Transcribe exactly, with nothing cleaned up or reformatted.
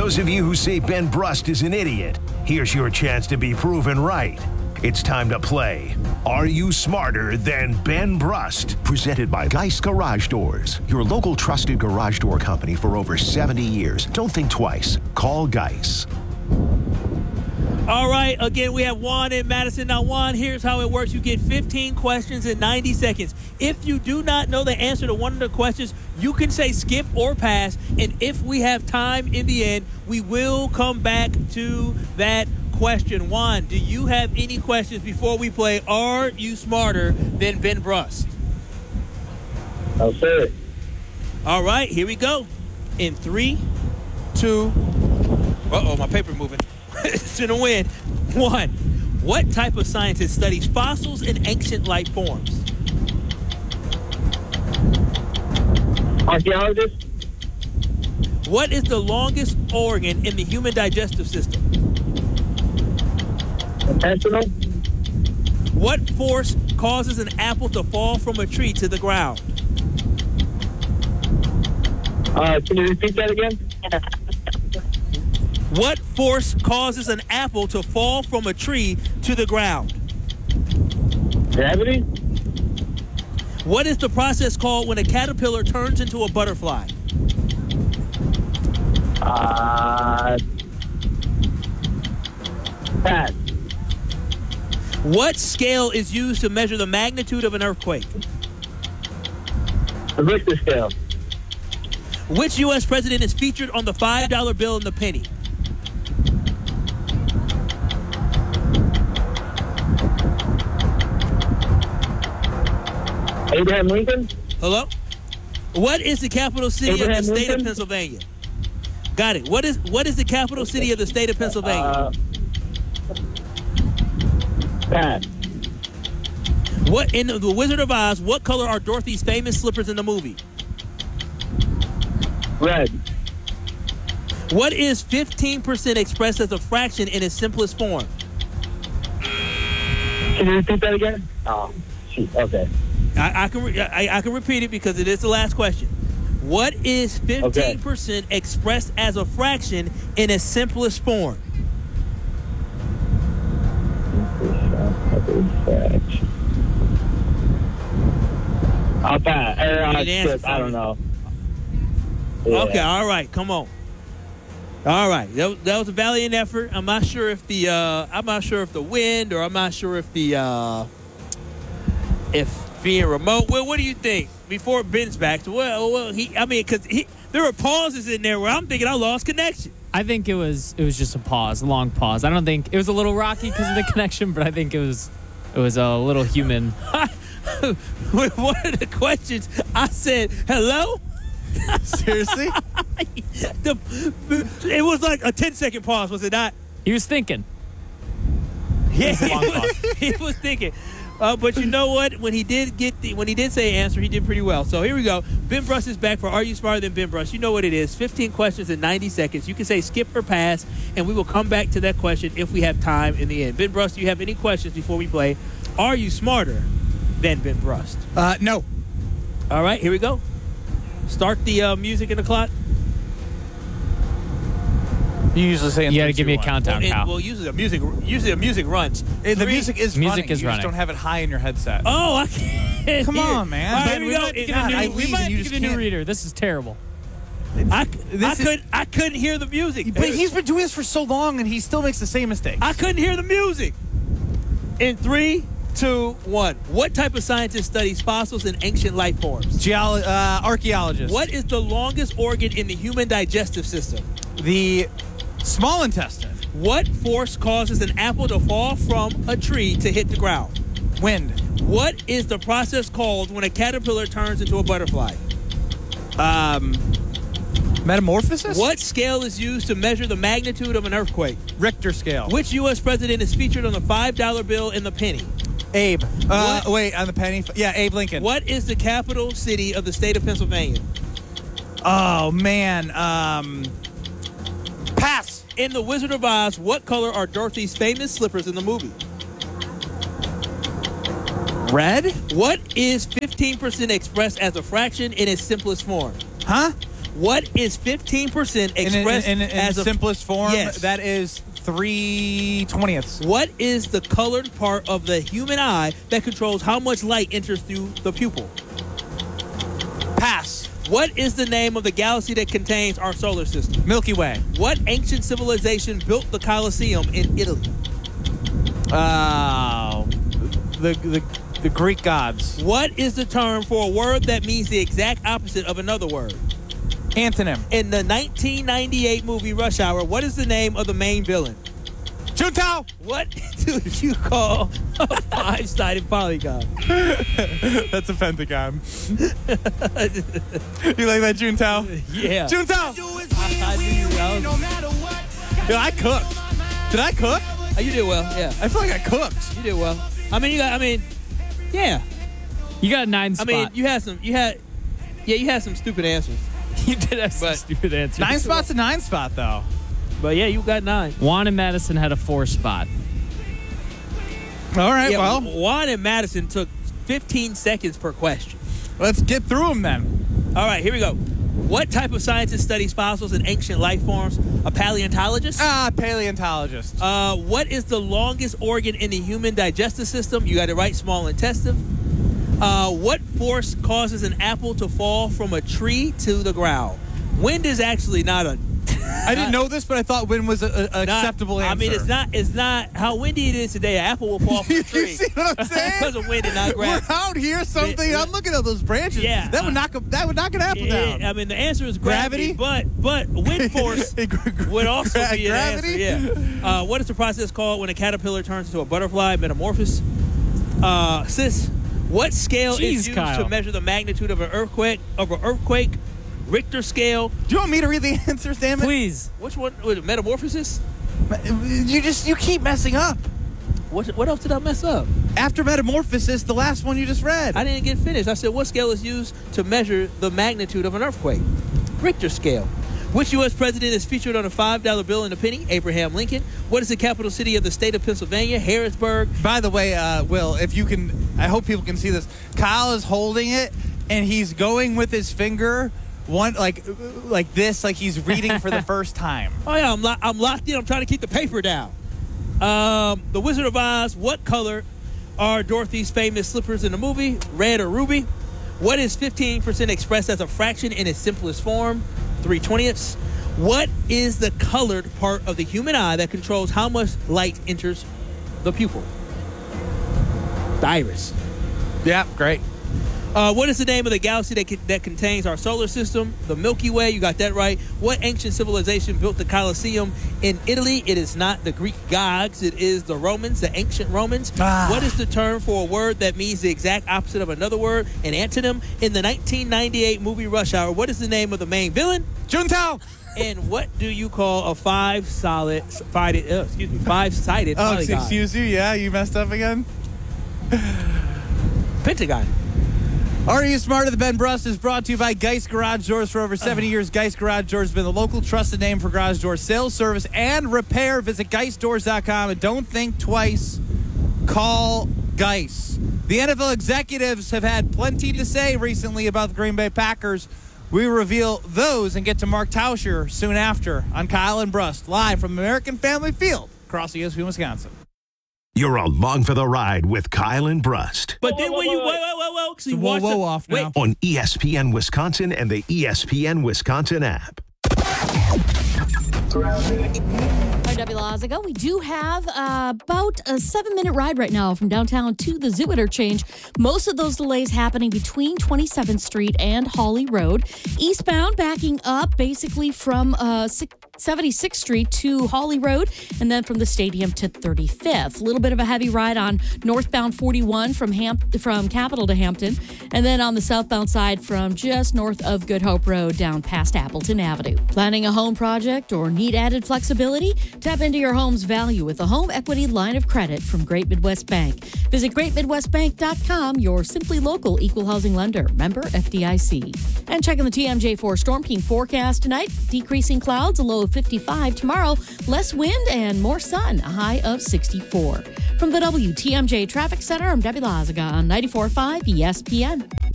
those of you who say Ben Brust is an idiot, here's your chance to be proven right. It's time to play Are You Smarter Than Ben Brust? Presented by Geist Garage Doors, your local trusted garage door company for over seventy years. Don't think twice. Call Geist. All right, again, we have Juan in Madison. Now, Juan, here's how it works. You get fifteen questions in ninety seconds. If you do not know the answer to one of the questions, you can say skip or pass. And if we have time in the end, we will come back to that question. Juan, do you have any questions before we play Are You Smarter Than Ben Brust? I'll say it. All right, here we go. In three, two, uh-oh, my paper moving. It's in the wind. One, what type of scientist studies fossils and ancient life forms? Archaeologist. What is the longest organ in the human digestive system? Intestinal. What force causes an apple to fall from a tree to the ground? Uh, can you repeat that again? What force causes an apple to fall from a tree to the ground? Gravity. What is the process called when a caterpillar turns into a butterfly? Uh, pass. What scale is used to measure the magnitude of an earthquake? The Richter scale. Which U S president is featured on the five dollar bill and the penny? Abraham Lincoln. Hello? What is the capital city Abraham of the state Lincoln? of Pennsylvania? Got it. What is what is the capital city of the state of Pennsylvania? Uh, pass. What in the Wizard of Oz, what color are Dorothy's famous slippers in the movie? Red. What is fifteen percent expressed as a fraction in its simplest form? Can you repeat that again? Oh, shoot. Okay. I, I can re- I, I can repeat it because it is the last question. What is fifteen percent okay. expressed as a fraction in its simplest form? I'll pass. Er, You uh, need an answer skip. I don't from me. know. Yeah. Okay, all right, come on. All right, that, was- that was a valiant effort. I'm not sure if the uh, I'm not sure if the wind or I'm not sure if the uh, if being remote. Well, what do you think? Before Ben's back, so well, well, he I mean, because there were pauses in there where I'm thinking I lost connection. I think it was it was just a pause, a long pause. I don't think it was a little rocky because of the connection, but I think it was it was a little human. With one of the questions, I said hello. Seriously? the, it was like a ten second pause, was it not? He was thinking. Yeah, It was a long he, pause. was, he was thinking. Uh, but you know what? When he did get the, when he did say answer, he did pretty well. So here we go. Ben Brust is back for Are You Smarter Than Ben Brust? You know what it is. fifteen questions in ninety seconds. You can say skip or pass, and we will come back to that question if we have time in the end. Ben Brust, do you have any questions before we play Are You Smarter Than Ben Brust? Uh, no. All right, here we go. Start the uh, music in the clock. You usually say in You got to three, give me a two, one. countdown, Well, it- Cal. well, usually the music usually the music runs. Eh, the Three- music is Music running. is you running. just don't have it high in your headset. Oh, I can't. Come hear. on, man. All right, Ben, here we we go. might It- get a new- I, I we leave might and you have to just get a new can't- reader. This is terrible. I, I This is- couldn't. I couldn't hear the music. But he's been doing this for so long, and he still makes the same mistake. I couldn't hear the music. In three, two, one. What type of scientist studies fossils and ancient life forms? Geolo- uh, archaeologist. What is the longest organ in the human digestive system? The small intestine. What force causes an apple to fall from a tree to hit the ground? Wind. What is the process called when a caterpillar turns into a butterfly? Um, metamorphosis? What scale is used to measure the magnitude of an earthquake? Richter scale. Which U S president is featured on the five dollar bill and the penny? Abe. Uh, What- wait, on the penny. Yeah, Abe Lincoln. What is the capital city of the state of Pennsylvania? Oh, man. Um, pass. In The Wizard of Oz, what color are Dorothy's famous slippers in the movie? Red? What is fifteen percent expressed as a fraction in its simplest form? Huh? What is fifteen percent In, in, expressed in, in, as a simplest form, Yes. that is three twentieths. What is the colored part of the human eye that controls how much light enters through the pupil? Pass. What is the name of the galaxy that contains our solar system? Milky Way. What ancient civilization built the Colosseum in Italy? Oh, the the the Greek gods. What is the term for a word that means the exact opposite of another word? Antonym. In the nineteen ninety-eight movie Rush Hour, what is the name of the main villain? Juntao. What do you call a five-sided polygon? That's a pentagon. You like that, Juntao? Yeah. Juntao. I knew that Yo, I cooked. Did I cook? was- Oh, you did well. Yeah, I feel like I cooked. you did well. I mean, you got. I mean, yeah. You got a nine I spot. mean, you had some. You had. Yeah, you had some stupid answers. you did have some but- stupid answers. Nine spot's a nine spot, though. But yeah, you got nine. Juan and Madison had a four spot. All right, Yeah, well, Juan and Madison took fifteen seconds per question. let's get through them then. All right, here we go. What type of scientist studies fossils and ancient life forms? A paleontologist? Ah, paleontologist. Uh, what is the longest organ in the human digestive system? You got it right, small intestine. Uh, what force causes an apple to fall from a tree to the ground? Wind is actually not a I didn't know this, but I thought wind was a, a not- acceptable answer. I mean, it's not. It's not how windy it is today. An apple will fall from a you tree see what I'm saying? because of wind and not We're gravity. out here. Something. Yeah. I'm looking at those branches. Yeah, that would uh, knock a, that would knock an apple Yeah, down. I mean, the answer is gravity, Gravity? but but wind force Gra- gra- would also gra- be an gravity? answer. Yeah. Uh, what is the process called when a caterpillar turns into a butterfly? Metamorphosis. Uh, sis, what scale Jeez, is used Kyle. to measure the magnitude of an earthquake? Of an earthquake, Richter scale. Do you want me to read the answers, damn it? Please. Which one? Was it metamorphosis? You just you keep messing up. What what else did I mess up? After metamorphosis, the last one you just read. I didn't get finished. I said, what scale is used to measure the magnitude of an earthquake? Richter scale. Which U S president is featured on a five dollar bill and a penny? Abraham Lincoln. What is the capital city of the state of Pennsylvania? Harrisburg. By the way, uh, Will, if you can, I hope people can see this. Kyle is holding it, and he's going with his finger, one like like this, like he's reading for the first time. Oh, yeah, I'm, lo- I'm locked in. I'm trying to keep the paper down. Um, the Wizard of Oz. What color are Dorothy's famous slippers in the movie? Red or ruby? What is fifteen percent expressed as a fraction in its simplest form? three twentieths. What is the colored part of the human eye that controls how much light enters the pupil? The iris. Yeah, great. Uh, what is the name of the galaxy that, co- that contains our solar system? The Milky Way. You got that right. What ancient civilization built the Colosseum in Italy? It is not the Greek gods. It is the Romans, the ancient Romans. Ah. What is the term for a word that means the exact opposite of another word? An antonym. In the nineteen ninety-eight movie Rush Hour, what is the name of the main villain? Juntao. And what do you call a five solid, five, uh, excuse me, five-sided Oh, polygon? excuse you. Yeah, you messed up again. Pentagon. Are You Smarter? The Ben Brust is brought to you by Geist Garage Doors. For over seventy years, Geist Garage Doors has been the local trusted name for garage door sales, service, and repair. Visit geist doors dot com and don't think twice. Call Geist. The N F L executives have had plenty to say recently about the Green Bay Packers. We reveal those and get to Mark Tauscher soon after on Kyle and Brust, live from American Family Field across E S P N, Wisconsin. You're along for the ride with Kyle and Brust But then when you, wait, wait, wait, wait, 'cause you whoa, watch whoa, the- off wait, now. on E S P N Wisconsin and the E S P N Wisconsin app. Hi, W. Lazaga. We do have uh, about a seven-minute ride right now from downtown to the Zoo Interchange. Most of those delays happening between twenty-seventh Street and Hawley Road. Eastbound backing up basically from uh, seventy-sixth Street to Hawley Road, and then from the stadium to thirty-fifth. A little bit of a heavy ride on northbound forty-one from Ham- from Capitol to Hampton, and then on the southbound side from just north of Good Hope Road down past Appleton Avenue. Planning a home project or need added flexibility? Tap into your home's value with a home equity line of credit from Great Midwest Bank. Visit great midwest bank dot com, your simply local equal housing lender. Member F D I C. And checking the T M J four Storm King forecast tonight. Decreasing clouds, a low of fifty-five. Tomorrow, less wind and more sun, a high of sixty-four. From the W T M J Traffic Center, I'm Debbie Lazaga on ninety-four point five E S P N.